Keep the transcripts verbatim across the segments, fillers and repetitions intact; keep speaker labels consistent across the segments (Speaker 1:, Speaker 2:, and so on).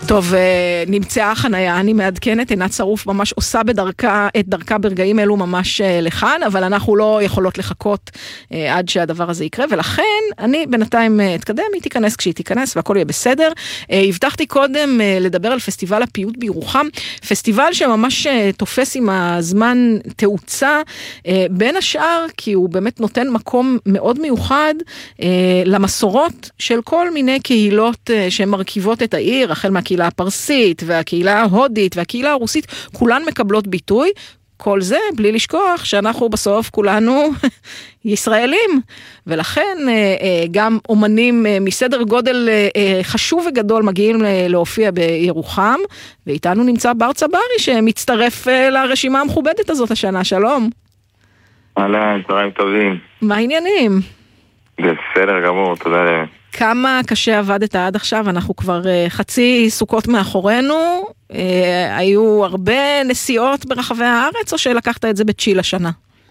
Speaker 1: טוב, נמצאה חנייה, אני מעדכנת, עינת שרוף ממש עושה בדרכה, את דרכה ברגעים אלו ממש לכאן, אבל אנחנו לא יכולות לחכות עד שהדבר הזה יקרה, ולכן אני בינתיים אתקדם, היא תיכנס כשהיא תיכנס והכל יהיה בסדר. הבטחתי קודם לדבר על פסטיבל הפיוט בירוחם, פסטיבל שממש תופס עם הזמן תאוצה, בין השאר כי הוא באמת נותן מקום מאוד מיוחד למסורות של כל מיני קהילות שמרכיבות את העיר, החל מהקהילה הפרסית והקהילה ההודית והקהילה הרוסית, כולן מקבלות ביטוי, כל זה בלי לשכוח שאנחנו בסוף כולנו ישראלים, ולכן גם אומנים מסדר גודל חשוב וגדול מגיעים להופיע בירוחם, ואיתנו נמצא בר צברי שמצטרף לרשימה המכובדת הזאת השנה. שלום.
Speaker 2: אהלן, צהריים טובים.
Speaker 1: מה העניינים?
Speaker 2: בסדר גמור, תודה להם.
Speaker 1: כמה קשה עבדת עד עכשיו? אנחנו כבר חצי סוכות מאחורינו, היו הרבה נסיעות ברחבי הארץ, או שלקחת את זה בצ'יל השנה?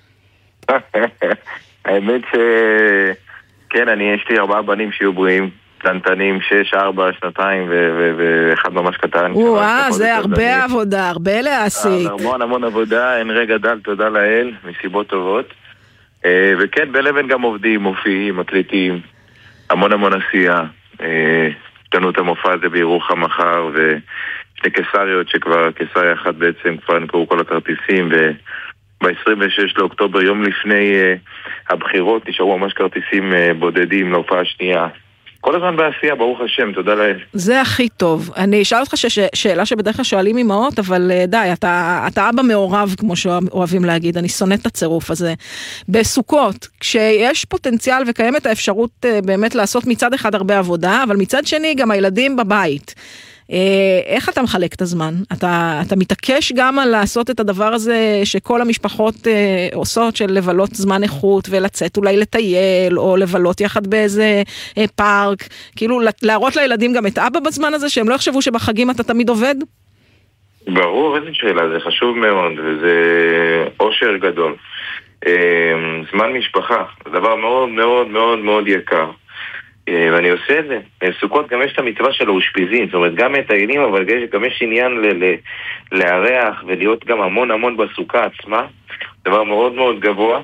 Speaker 2: האמת ש... כן, אני, יש לי ארבעה בנים שיהיו בריאים, קטנטנים, שש, ארבע, שנתיים, ואחד ממש קטן.
Speaker 1: וואה, זה הרבה עבודה, הרבה להעסיק.
Speaker 2: המון המון עבודה, אין רגע דל, תודה לאל, מסיבות טובות. וכן, בלבן גם עובדים, מופיעים, מקליטים. המון המון עשייה, שתנו את המופע הזה בירוחם מחר, ושני קיסריות שכבר, קיסריה אחת בעצם כבר נקראו כל הכרטיסים, וב-עשרים ושש לאוקטובר, יום לפני הבחירות, נשארו ממש כרטיסים בודדים להופעה השנייה. כל הזמן בעשייה, ברוך השם, תודה לאל.
Speaker 1: זה הכי טוב. אני אשאל אותך ש- שאלה שבדרך כלל שואלים אמהות, אבל די, אתה, אתה אבא מעורב, כמו שאוהבים להגיד, אני שונאת את הצירוף הזה. בסוכות, כשיש פוטנציאל וקיימת האפשרות באמת לעשות מצד אחד הרבה עבודה, אבל מצד שני גם הילדים בבית. איך אתה מחלק את הזמן? אתה, אתה מתעקש גם על לעשות את הדבר הזה שכל המשפחות עושות, של לבלות זמן איכות ולצאת אולי לטייל או לבלות יחד באיזה פארק, כאילו להראות לילדים גם את אבא בזמן הזה, שהם לא יחשבו שבחגים אתה תמיד עובד?
Speaker 2: ברור, איזה שאלה, זה חשוב מאוד וזה אושר גדול. זמן משפחה, זה דבר מאוד מאוד מאוד מאוד יקר. ואני עושה את זה. סוכות גם יש את המצווה של האושפיזין, זאת אומרת גם מטיילים, אבל גם יש עניין לארח ולהיות גם המון המון בסוכה עצמה, דבר מאוד מאוד גבוה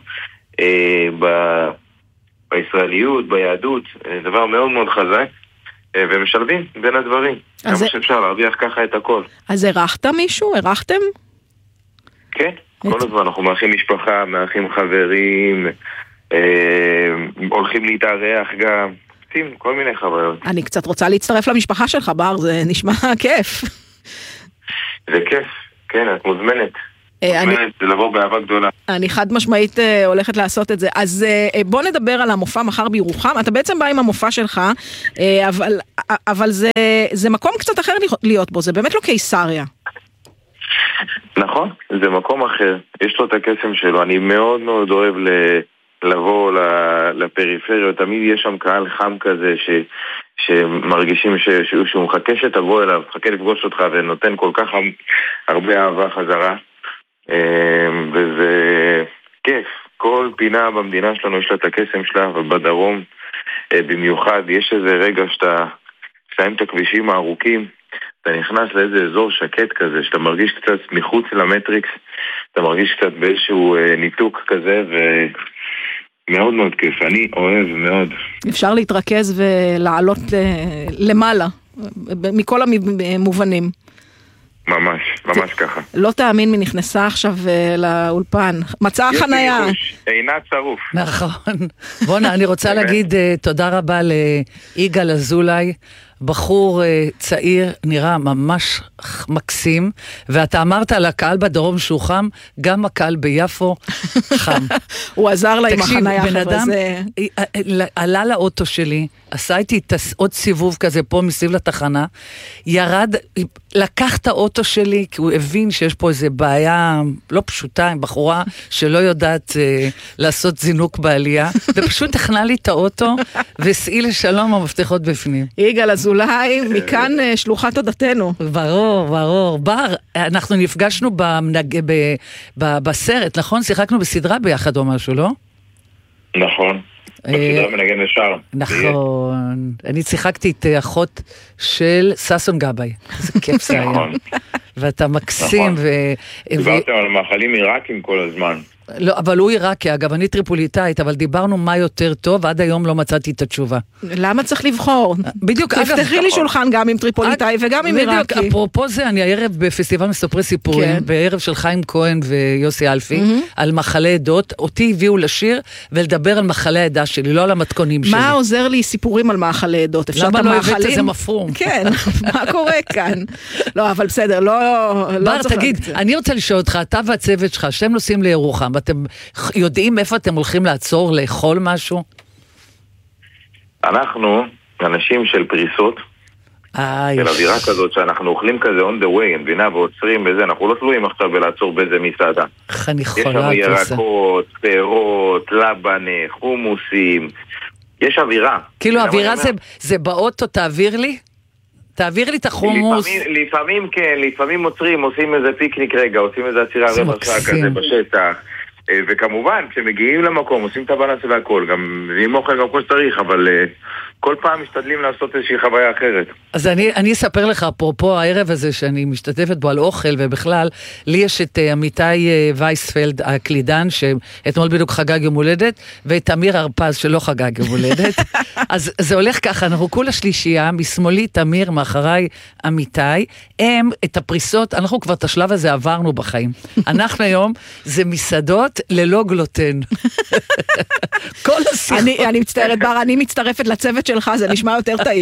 Speaker 2: בישראליות, ביהדות, דבר מאוד מאוד חזק, ומשלבים בין הדברים. כמה שאפשר להרוויח ככה את הכל.
Speaker 1: אז ערכת מישהו? ערכתם?
Speaker 2: כן, כל הזמן אנחנו מארחים משפחה, מארחים חברים, הולכים להתארח גם. כל מיני חוויות.
Speaker 1: אני קצת רוצה להצטרף למשפחה שלך, בר, זה נשמע כיף.
Speaker 2: זה כיף, כן, את מוזמנת. מוזמנת, זה לבוא באהבה גדולה.
Speaker 1: אני חד משמעית הולכת לעשות את זה. אז בוא נדבר על המופע מחר בירוחם. אתה בעצם בא עם המופע שלך, אבל, אבל זה, זה מקום קצת אחר להיות בו, זה באמת לא קיסריה.
Speaker 2: נכון, זה מקום אחר. יש לו את הקסם שלו. אני מאוד מאוד אוהב ל... לבוא לפריפריות, תמיד יש שם קהל חם כזה ש, שמרגישים ש, שהוא, שהוא מחכה שתבוא אליו, מחכה לפגוש אותך ונותן כל כך הרבה אהבה חזרה, וזה כיף. כל פינה במדינה שלנו יש לה את הקסם שלה, ובדרום במיוחד יש איזה רגע שאתה שמים את הכבישים הארוכים, אתה נכנס לאיזה אזור שקט כזה, שאתה מרגיש קצת מחוץ למטריקס, אתה מרגיש קצת באיזשהו ניתוק כזה, ו... מאוד מאוד כיף, אני אוהב מאוד. אפשר
Speaker 1: להתרכז ולעלות למעלה, מכל המובנים.
Speaker 2: ממש, ממש ככה.
Speaker 1: לא תאמין מי נכנסה עכשיו לאולפן. מצאה חנייה.
Speaker 2: עינת שרוף.
Speaker 3: נכון. בונה, אני רוצה להגיד תודה רבה ליגאל אזולאי, בחור צעיר, נראה ממש מקסים, ואתה אמרת על הקהל בדרום שהוא חם, גם הקהל ביפו חם.
Speaker 1: הוא עזר לה עם החנייה.
Speaker 3: תקשיב, בן אדם עלה לאוטו שלי, עשה איתי עוד סיבוב כזה פה מסביב לתחנה, ירד, לקח את האוטו שלי, כי הוא הבין שיש פה איזו בעיה לא פשוטה, עם בחורה שלא יודעת לעשות זינוק בעלייה, ופשוט הכנה לי את האוטו, וסעי לשלום המפתחות בפנים.
Speaker 1: יגאל אזולאי, מכאן שלוחת תודתנו.
Speaker 3: ברור, ברור. בר, אנחנו נפגשנו במנג... ב... ב... בסרט, נכון? שיחקנו בסדרה ביחד או משהו, לא?
Speaker 2: נכון. בסדרה מנגן ושר.
Speaker 3: נכון. אני שיחקתי את אחות של ששון גבאי. איזה כיף זה היה. ואתה מקסים.
Speaker 2: דיברתם על מאכלים עיראקים כל הזמן.
Speaker 3: לא, אבל הוא עיראקי, אגב, אני טריפוליטאית, אבל דיברנו מה יותר טוב, עד היום לא מצאתי את התשובה.
Speaker 1: למה צריך לבחור?
Speaker 3: בדיוק, אגב...
Speaker 1: תפתחי לי שולחן גם עם טריפוליטאי וגם עם עיראקי.
Speaker 3: בדיוק, אפרופו זה, אני הערב בפסטיבל מספרי סיפורים, בערב של חיים כהן ויוסי אלפי, על מחלי עדות, אותי הביאו לשיר ולדבר על מחלי העדה שלי, לא על המתכונים שלי.
Speaker 1: מה עוזר לי סיפורים על מחלי עדות?
Speaker 3: למה לא הבאת איזה מפרום?
Speaker 1: כן, מה קורה כאן? לא, אבל בסדר, לא...
Speaker 3: בר, תגיד, אני רוצה לשאול אותך, אתה והצוות שלך, שאתם נוסעים לירוחם, אתם יודעים איפה אתם הולכים לעצור, לאכול משהו?
Speaker 2: אנחנו אנשים של פריסות, של אווירה כזאת שאנחנו אוכלים כזה on the way, מבינה, ועוצרים בזה, אנחנו לא תלויים עכשיו בלעצור באיזה מסעדה.
Speaker 3: איך אני
Speaker 2: יש
Speaker 3: חולה
Speaker 2: לנו
Speaker 3: את זה.
Speaker 2: ירקות, פירות, לבנה, חומוסים, יש אווירה.
Speaker 3: כאילו אווירה זה, זה באוטו, תעביר לי? תעביר לי את החומוס.
Speaker 2: לפעמים, לפעמים כן, לפעמים עוצרים, עושים איזה פיקניק רגע, עושים איזה עצירה רבע שעה כזה בשטח. וכמובן, כשמגיעים למקום, עושים את הבלנס והכל, גם מביאים אוכל גם כל שצריך, אבל כל פעם משתדלים לעשות איזושהי חוויה אחרת.
Speaker 3: אז אני, אני אספר לך, אפרופו הערב הזה שאני משתתפת בו על אוכל, ובכלל, לי יש את עמיתי וייספלד, הקלידן, שאתמול בדיוק חגג יום הולדת, ואת אמיר הרפז שלא חגג יום הולדת. אז זה הולך ככה, אנחנו כולה שלישייה, משמאלי תמיר, מאחריי עמיתי, הם את הפריסות, אנחנו כבר את השלב הזה עברנו בחיים. אנחנו היום, זה מסעדות ללא גלוטן. כל השיחות.
Speaker 1: אני, אני מצטערת, בר, אני מצטרפת לצוות שלך, זה נשמע יותר טעים.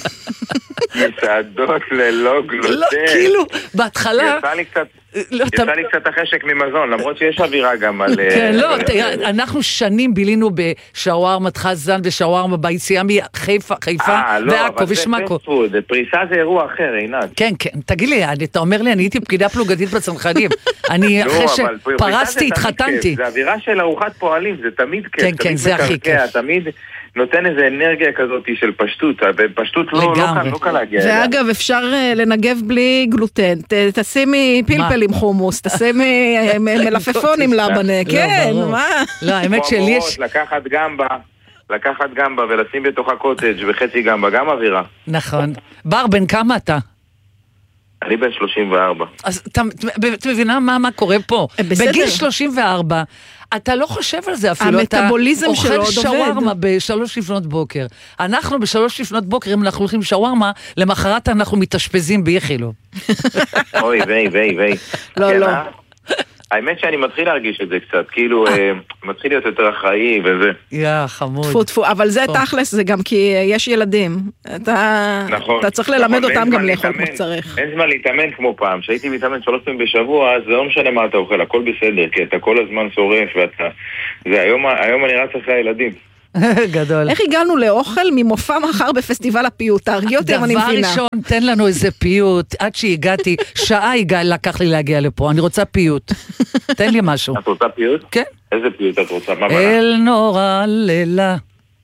Speaker 2: מסעדות ללא גלוטן.
Speaker 3: לא, כאילו, בהתחלה...
Speaker 2: יצא לי קצת... יצא לי קצת החשק ממזון, למרות שיש אווירה גם על...
Speaker 3: כן, לא, אנחנו שנים בילינו בשווארמת חזן ושווארמה ביציאה מחיפה, חיפה ועכו ושמקו.
Speaker 2: פריסה זה אירוע אחר, עינת.
Speaker 3: כן, כן, תגיד לי, אתה אומר לי, אני הייתי פקידה פלוגתית בצנחנים. אני אחרי שפרסתי, התחתנתי.
Speaker 2: זה אווירה של ארוחת פועלים, זה תמיד כיף.
Speaker 3: כן, כן, זה הכי כיף.
Speaker 2: תמיד... נותן איזה אנרגיה כזאת של פשטות, פשטות לא, לא, לא קל להגיע.
Speaker 1: ואגב, אפשר לנגב בלי גלוטן, תשימי פלפל עם חומוס, תשימי מלפפון עם לבנה, כן, מה?
Speaker 3: לא, האמת שלי יש...
Speaker 2: לקחת גמבה, לקחת גמבה ולשים בתוך הקוטג' וחצי גמבה, גם אווירה.
Speaker 3: נכון. בר, בן כמה אתה?
Speaker 2: אני בן שלושים וארבע.
Speaker 3: אז אתה מבינה מה קורה פה? בגיל שלושים וארבע, אתה לא חושב על זה אפילו,
Speaker 1: המטאבוליזם שלו עוד עובד.
Speaker 3: אוכל שווארמה בשלוש לפנות בוקר. אנחנו בשלוש לפנות בוקר, אם אנחנו הולכים שווארמה, למחרת אנחנו מתאשפזים ביחילו.
Speaker 2: אוי, וי, וי, וי.
Speaker 1: לא, לא.
Speaker 2: האמת שאני מתחיל להרגיש את זה קצת, כאילו מתחיל להיות יותר אחראי וזה.
Speaker 3: יא, חמוד.
Speaker 1: טפו טפו, אבל זה תכלס, זה גם כי יש ילדים. אתה צריך ללמד אותם גם לאכול כמו שצריך.
Speaker 2: אין זמן להתאמן כמו פעם, שהייתי מתאמן שלוש פעמים בשבוע, אז זה לא משנה מה אתה אוכל, הכל בסדר, כי אתה כל הזמן שורף ואתה... זה היום אני רץ אחרי הילדים.
Speaker 3: גדול.
Speaker 1: איך הגענו לאוכל ממופע מחר בפסטיבל הפיוט? תרגיע אותם, אני מבינה.
Speaker 3: דבר ראשון, תן לנו איזה פיוט. עד שהגעתי, שעה לקח לי להגיע לפה. אני רוצה פיוט. תן לי משהו.
Speaker 2: את רוצה פיוט?
Speaker 3: כן.
Speaker 2: איזה פיוט את רוצה? מה
Speaker 3: אל נורא לילה.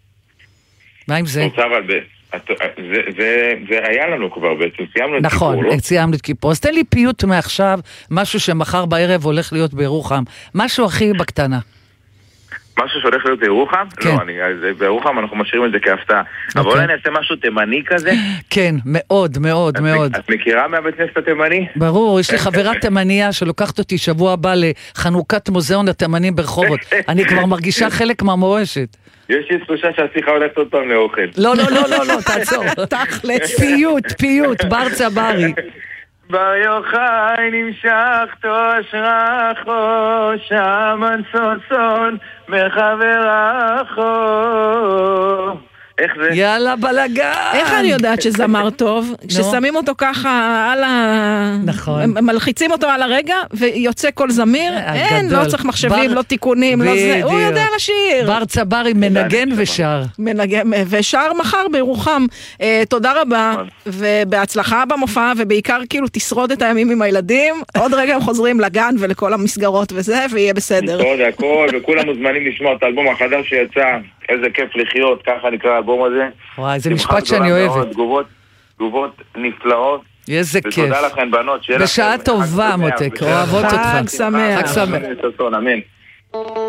Speaker 3: מה עם זה?
Speaker 2: רוצה אבל ב... זה היה לנו כבר בעצם, סיימנו את כיפור, לא?
Speaker 3: נכון, סיימנו את כיפור. אז תן לי פיוט מעכשיו, משהו שמחר בערב הולך להיות בירוחם. משהו הכי בקטנה.
Speaker 2: משהו שהולך להיות בירוחם?
Speaker 3: כן.
Speaker 2: לא, אני, בירוחם אנחנו משאירים את זה כהפתעה. אבל אולי נעשה משהו תימני כזה?
Speaker 3: כן, מאוד, מאוד,
Speaker 2: את
Speaker 3: מאוד.
Speaker 2: את מכירה מהבית כנסת התימני?
Speaker 3: ברור, יש לי חברה תימניה שלוקחת אותי שבוע הבא לחנוכת מוזיאון התימנים ברחובות. אני כבר מרגישה חלק מהמורשת.
Speaker 2: יש לי תחושה שהשיחה הולכת עוד פעם לאוכל.
Speaker 3: לא, לא, לא, לא, לא, תעצור. תכלס, פיוט, פיוט, בר צברי.
Speaker 2: בר יוחאי נמשך תוש רחו, שמן סוסון מחבר רחו. איך זה?
Speaker 3: יאללה בלגן.
Speaker 1: איך אני יודעת שזמר טוב? כששמים אותו ככה על ה...
Speaker 3: נכון.
Speaker 1: מלחיצים אותו על הרגע ויוצא כל זמיר. אין, לא צריך מחשבים, לא תיקונים, לא זה. הוא יודע לשיר.
Speaker 3: בר צברי מנגן ושר.
Speaker 1: מנגן ושר מחר בירוחם. תודה רבה, ובהצלחה במופע, ובעיקר כאילו תשרוד את הימים עם הילדים. עוד רגע הם חוזרים לגן ולכל המסגרות וזה, ויהיה בסדר.
Speaker 2: תודה, הכל, וכולם מוזמנים לשמוע את האלבום החדש שיצא. איזה כיף לחיות, ככה נקרא האלבום הזה.
Speaker 3: וואי, זה משפט שאני אוהבת.
Speaker 2: תגובות, תגובות נפלאות.
Speaker 3: איזה כיף.
Speaker 2: ותודה לכן בנות.
Speaker 3: בשעה טובה, מותק. אוהבות אותך.
Speaker 1: חג שמח.
Speaker 3: חג שמח.
Speaker 2: אמן.